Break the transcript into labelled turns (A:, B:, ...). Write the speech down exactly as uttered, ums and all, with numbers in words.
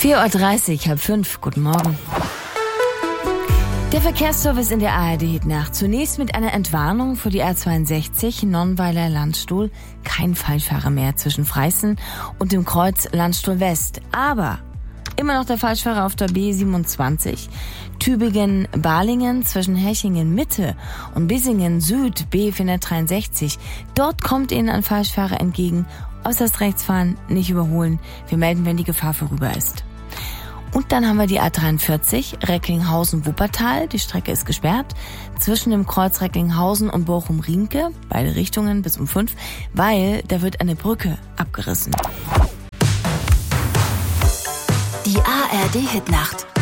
A: vier Uhr dreißig, halb fünf, guten Morgen. Der Verkehrsservice in der A R D-Hitnacht. Zunächst mit einer Entwarnung für die A zweiundsechzig, Nonnweiler Landstuhl. Kein Falschfahrer mehr zwischen Freisen und dem Kreuz Landstuhl West. Aber immer noch der Falschfahrer auf der B siebenundzwanzig. Tübingen-Balingen zwischen Hechingen-Mitte und Bissingen-Süd, B vierhundertdreiundsechzig. Dort kommt Ihnen ein Falschfahrer entgegen. Äußerst rechts fahren, nicht überholen. Wir melden, wenn die Gefahr vorüber ist. Und dann haben wir die A dreiundvierzig, Recklinghausen-Wuppertal. Die Strecke ist gesperrt zwischen dem Kreuz Recklinghausen und Bochum-Rienke, beide Richtungen bis um fünf, weil da wird eine Brücke abgerissen.
B: Die A R D-Hitnacht.